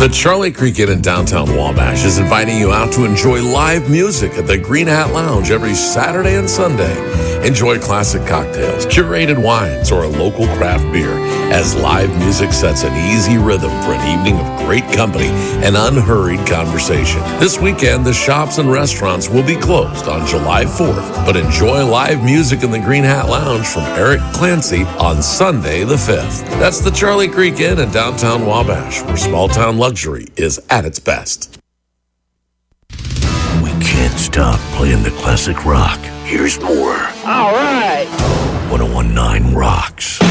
The Charlie Creek Inn in downtown Wabash is inviting you out to enjoy live music at the Green Hat Lounge every Saturday and Sunday. Enjoy classic cocktails, curated wines, or a local craft beer as live music sets an easy rhythm for an evening of great company and unhurried conversation. This weekend, the shops and restaurants will be closed on July 4th, but enjoy live music in the Green Hat Lounge from Eric Clancy on Sunday the 5th. That's the Charlie Creek Inn in downtown Wabash, where small-town luxury is at its best. We can't stop playing the classic rock. Here's more. All right. 1019 Rocks.